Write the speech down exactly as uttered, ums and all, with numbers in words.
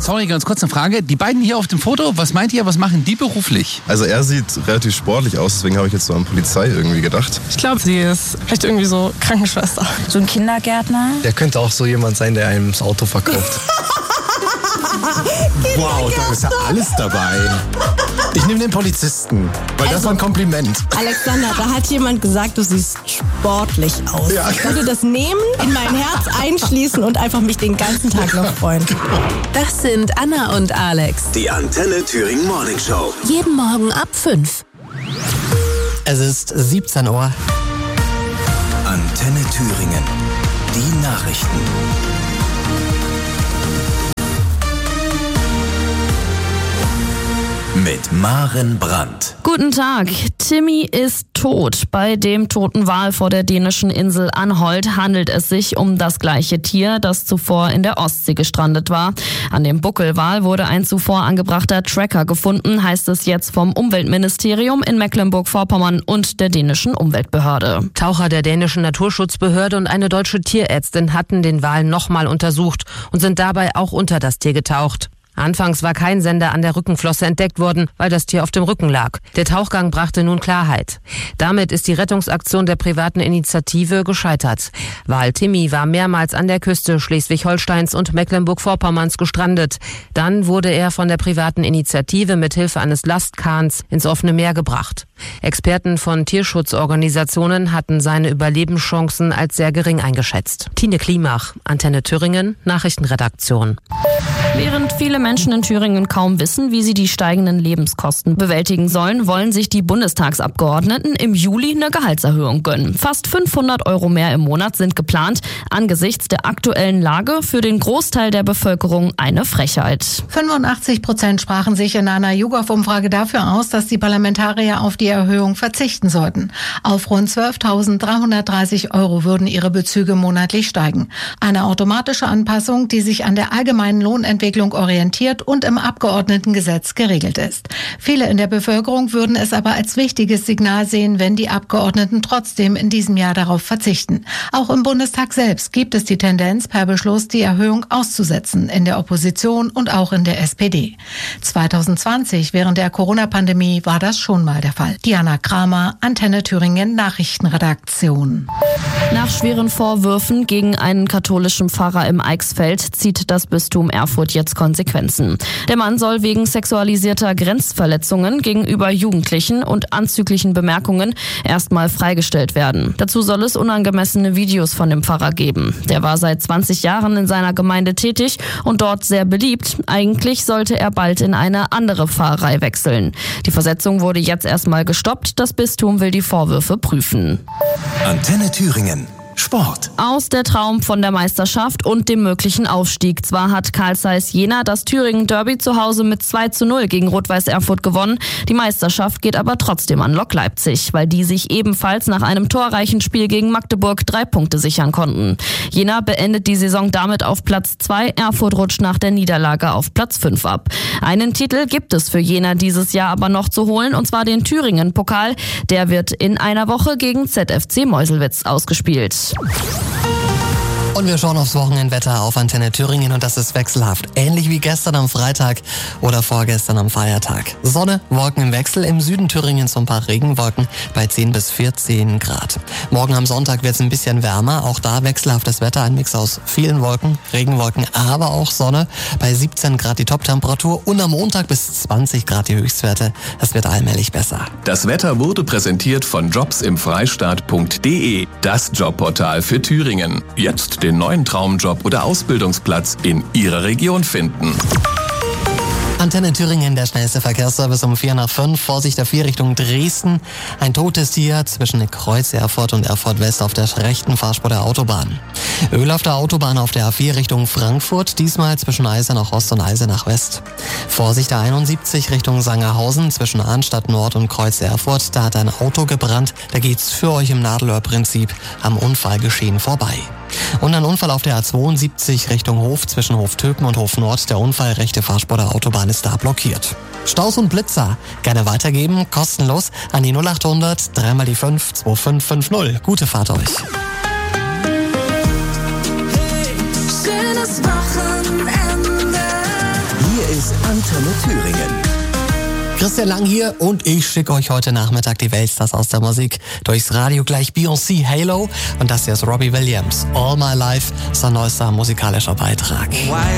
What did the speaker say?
Sorry, ganz kurz eine Frage. Die beiden hier auf dem Foto, was meint ihr, was machen die beruflich? Also er sieht relativ sportlich aus, deswegen habe ich jetzt so an Polizei irgendwie gedacht. Ich glaube, sie ist vielleicht irgendwie so Krankenschwester. So ein Kindergärtner. Der könnte auch so jemand sein, der einem das Auto verkauft. Wow, da ist ja alles dabei. Ich nehme den Polizisten, weil also, das war ein Kompliment. Alexander, da hat jemand gesagt, du siehst sportlich aus. Ja. Ich würde das nehmen, in mein Herz einschließen und einfach mich den ganzen Tag noch freuen. Das sind Anna und Alex. Die Antenne Thüringen Morning Show. Jeden Morgen ab fünf. Es ist siebzehn Uhr. Antenne Thüringen. Die Nachrichten. Mit Maren Brandt. Guten Tag. Timmy ist tot. Bei dem toten Wal vor der dänischen Insel Anholt handelt es sich um das gleiche Tier, das zuvor in der Ostsee gestrandet war. An dem Buckelwal wurde ein zuvor angebrachter Tracker gefunden, heißt es jetzt vom Umweltministerium in Mecklenburg-Vorpommern und der dänischen Umweltbehörde. Taucher der dänischen Naturschutzbehörde und eine deutsche Tierärztin hatten den Wal nochmal untersucht und sind dabei auch unter das Tier getaucht. Anfangs war kein Sender an der Rückenflosse entdeckt worden, weil das Tier auf dem Rücken lag. Der Tauchgang brachte nun Klarheit. Damit ist die Rettungsaktion der privaten Initiative gescheitert. Wal Timmy war mehrmals an der Küste Schleswig-Holsteins und Mecklenburg-Vorpommerns gestrandet. Dann wurde er von der privaten Initiative mit Hilfe eines Lastkahns ins offene Meer gebracht. Experten von Tierschutzorganisationen hatten seine Überlebenschancen als sehr gering eingeschätzt. Tine Klimach, Antenne Thüringen, Nachrichtenredaktion. Während viele Menschen in Thüringen kaum wissen, wie sie die steigenden Lebenskosten bewältigen sollen, wollen sich die Bundestagsabgeordneten im Juli eine Gehaltserhöhung gönnen. Fast fünfhundert Euro mehr im Monat sind geplant. Angesichts der aktuellen Lage für den Großteil der Bevölkerung eine Frechheit. fünfundachtzig Prozent sprachen sich in einer YouGov-Umfrage dafür aus, dass die Parlamentarier auf die Erhöhung verzichten sollten. Auf rund zwölftausenddreihundertdreißig Euro würden ihre Bezüge monatlich steigen. Eine automatische Anpassung, die sich an der allgemeinen Lohnentwicklung orientiert und im Abgeordnetengesetz geregelt ist. Viele in der Bevölkerung würden es aber als wichtiges Signal sehen, wenn die Abgeordneten trotzdem in diesem Jahr darauf verzichten. Auch im Bundestag selbst gibt es die Tendenz, per Beschluss die Erhöhung auszusetzen, in der Opposition und auch in der S P D. zwanzig zwanzig, während der Corona-Pandemie, war das schon mal der Fall. Diana Kramer, Antenne Thüringen Nachrichtenredaktion. Nach schweren Vorwürfen gegen einen katholischen Pfarrer im Eichsfeld zieht das Bistum Erfurt jetzt Konsequenzen. Der Mann soll wegen sexualisierter Grenzverletzungen gegenüber Jugendlichen und anzüglichen Bemerkungen erstmal freigestellt werden. Dazu soll es unangemessene Videos von dem Pfarrer geben. Der war seit zwanzig Jahren in seiner Gemeinde tätig und dort sehr beliebt. Eigentlich sollte er bald in eine andere Pfarrei wechseln. Die Versetzung wurde jetzt erstmal gestoppt. Das Bistum will die Vorwürfe prüfen. Antenne Thüringen. Sport. Aus der Traum von der Meisterschaft und dem möglichen Aufstieg. Zwar hat Carl Zeiss Jena das Thüringen Derby zu Hause mit zwei zu null gegen Rot-Weiß Erfurt gewonnen. Die Meisterschaft geht aber trotzdem an Lok Leipzig, weil die sich ebenfalls nach einem torreichen Spiel gegen Magdeburg drei Punkte sichern konnten. Jena beendet die Saison damit auf Platz zwei. Erfurt rutscht nach der Niederlage auf Platz fünf ab. Einen Titel gibt es für Jena dieses Jahr aber noch zu holen, und zwar den Thüringen-Pokal. Der wird in einer Woche gegen Z F C Meuselwitz ausgespielt. Und wir schauen aufs Wochenendwetter auf Antenne Thüringen, und das ist wechselhaft. Ähnlich wie gestern am Freitag oder vorgestern am Feiertag. Sonne, Wolken im Wechsel, im Süden Thüringens so ein paar Regenwolken bei zehn bis vierzehn Grad. Morgen am Sonntag wird es ein bisschen wärmer, auch da wechselhaftes Wetter, ein Mix aus vielen Wolken, Regenwolken, aber auch Sonne. Bei siebzehn Grad die Toptemperatur und am Montag bis zwanzig Grad die Höchstwerte. Das wird allmählich besser. Das Wetter wurde präsentiert von jobs im freistaat punkt de, das Jobportal für Thüringen. Jetzt den neuen Traumjob oder Ausbildungsplatz in Ihrer Region finden. Antenne Thüringen, der schnellste Verkehrsservice um vier nach fünf. Vorsicht auf vier Richtung Dresden. Ein totes hier zwischen Kreuz Erfurt und Erfurt West auf der rechten Fahrspur der Autobahn. Öl auf der Autobahn auf der A vier Richtung Frankfurt, diesmal zwischen Eisenach Ost und Eisenach West. Vorsicht der einundsiebzig Richtung Sangerhausen zwischen Arnstadt Nord und Kreuz Erfurt. Da hat ein Auto gebrannt. Da geht's für euch im Nadelöhr-Prinzip am Unfallgeschehen vorbei. Und ein Unfall auf der A zweiundsiebzig Richtung Hof zwischen Hoftöpen und Hof Nord. Der Unfall, rechte Fahrspur der Autobahn ist da blockiert. Staus und Blitzer gerne weitergeben, kostenlos an die null achthundert drei mal die fünf zwei fünf fünf null. Gute Fahrt euch. Schönes Wochenende. Thüringen. Christian Lang hier und ich schicke euch heute Nachmittag die Weltstars aus der Musik durchs Radio, gleich Beyoncé, Halo und das hier ist Robbie Williams. All My Life, sein neuester musikalischer Beitrag.